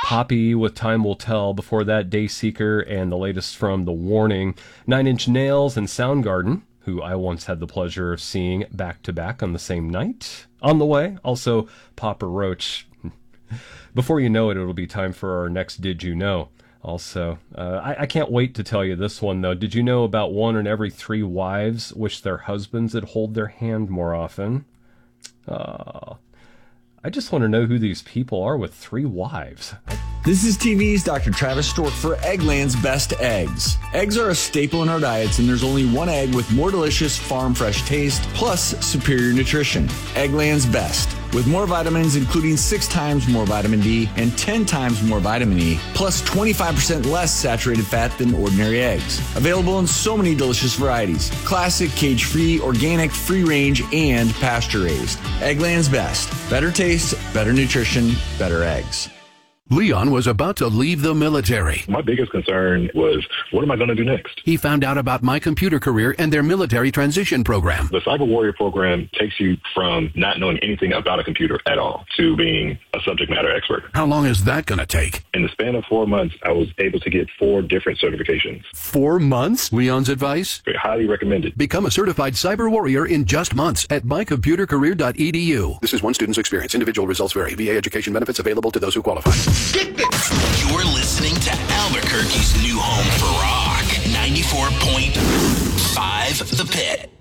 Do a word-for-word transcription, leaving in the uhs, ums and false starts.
Poppy with Time Will Tell. Before that, Dayseeker and the latest from The Warning. Nine Inch Nails and Soundgarden, who I once had the pleasure of seeing back-to-back on the same night. On the way, also Papa Roach. Before you know it, it'll be time for our next Did You Know? Also, uh, I, I can't wait to tell you this one, though. Did you know about one in every three wives wish their husbands would hold their hand more often? Uh, I just want to know who these people are with three wives. This is T V's Doctor Travis Stork for Eggland's Best Eggs. Eggs are a staple in our diets, and there's only one egg with more delicious farm fresh taste, plus superior nutrition. Eggland's Best. With more vitamins, including six times more vitamin D and ten times more vitamin E, plus twenty-five percent less saturated fat than ordinary eggs. Available in so many delicious varieties. Classic, cage-free, organic, free-range, and pasture-raised. Eggland's Best. Better taste, better nutrition, better eggs. Leon was about to leave the military. My biggest concern was, what am I going to do next? He found out about My Computer Career and their military transition program. The Cyber Warrior program takes you from not knowing anything about a computer at all to being a subject matter expert. How long is that going to take? In the span of four months, I was able to get four different certifications. Four months? Leon's advice? Very highly recommended. Become a certified cyber warrior in just months at my computer career dot e d u. This is one student's experience. Individual results vary. V A education benefits available to those who qualify. You're listening to Albuquerque's new home for rock. ninety-four point five The Pit.